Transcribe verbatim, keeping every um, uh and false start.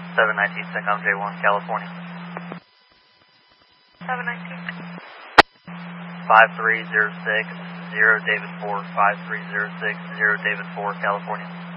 seven nineteen, SECOM J one, California. seven nineteen. five three zero six, zero David four, five three zero six, zero David four, California.